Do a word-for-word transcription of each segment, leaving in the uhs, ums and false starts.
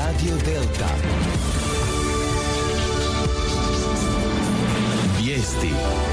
Radio Delta. Vijesti.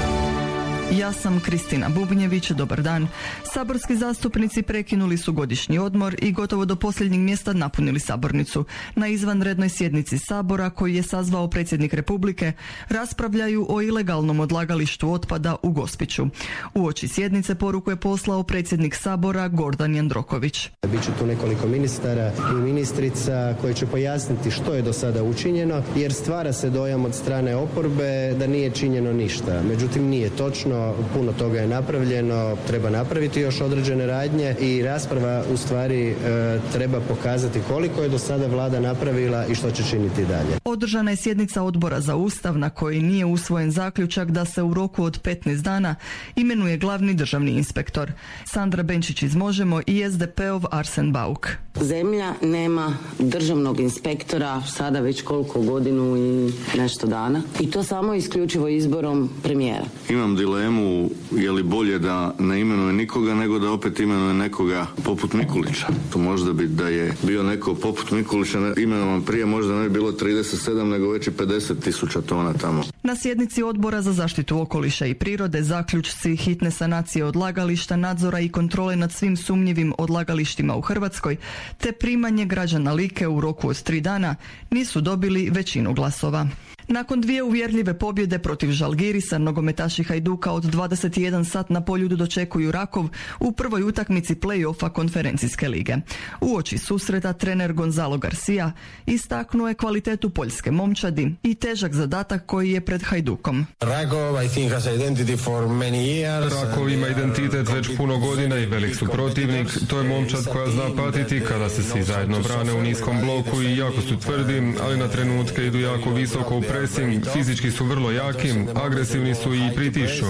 Ja sam Kristina Bubnjević, dobar dan. Saborski zastupnici prekinuli su godišnji odmor i gotovo do posljednjeg mjesta napunili sabornicu. Na izvanrednoj sjednici Sabora, koji je sazvao predsjednik Republike, raspravljaju o ilegalnom odlagalištu otpada u Gospiću. Uoči sjednice poruku je poslao predsjednik Sabora Gordan Jandroković. Biće tu nekoliko ministara i ministrica koji će pojasniti što je do sada učinjeno, jer stvara se dojam od strane oporbe da nije činjeno ništa. Međutim, nije točno. Puno toga je napravljeno, treba napraviti još određene radnje i rasprava u stvari e, treba pokazati koliko je do sada vlada napravila i što će činiti dalje. Održana je sjednica Odbora za Ustav na kojoj nije usvojen zaključak da se u roku od petnaest dana imenuje glavni državni inspektor. Sandra Benčić iz Možemo i es de pe-ov Arsen Bauk. Zemlja nema državnog inspektora sada već koliko godinu i nešto dana i to samo isključivo izborom premijera. Imam dilemu je li bolje da ne imenuje nikoga nego da opet imenuje nekoga poput Mikulića. To možda bi da je bio neko poput Mikulića imenovan prije, možda ne bi bilo trideset sedam nego već i pedeset tisuća tona tamo. Na sjednici Odbora za zaštitu okoliša i prirode zaključci hitne sanacije odlagališta, nadzora i kontrole nad svim sumnjivim odlagalištima u Hrvatskoj te primanje građana Like u roku od tri dana nisu dobili većinu glasova. Nakon dvije uvjerljive pobjede protiv Žalgirisa, nogometaši Hajduka od dvadeset jedan sat na Poljudu dočekuju Rakov u prvoj utakmici play-offa konferencijske lige. Uoči susreta trener Gonzalo Garcia istaknuo je kvalitetu poljske momčadi i težak zadatak koji je pred Hajdukom. Rakov, I think, has identity for many years. Rakov ima identitet već puno godina i velik su protivnik. To je momčad koja zna patiti kada se svi zajedno brane u niskom bloku i jako su tvrdi, ali na trenutke idu jako visoko u pressing, fizički su vrlo jaki, agresivni su i pritišću.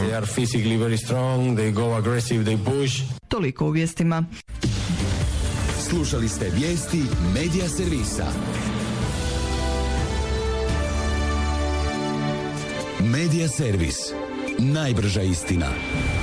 Toliko u vijestima. Slušali ste vijesti Medija servisa. Medija servis. Najbrža istina.